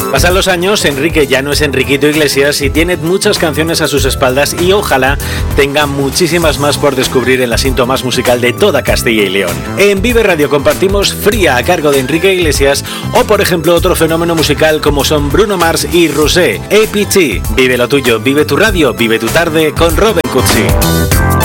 Pasan los años, Enrique ya no es Enriquito Iglesias y tiene muchas canciones a sus espaldas y ojalá tenga muchísimas más por descubrir en la cinta más musical de toda Castilla y León. En Vive Radio compartimos Fría a cargo de Enrique Iglesias o por ejemplo otro fenómeno musical como son Bruno Mars y Rosé. APT, vive lo tuyo, vive tu radio, vive tu tarde con Robin Cutsi.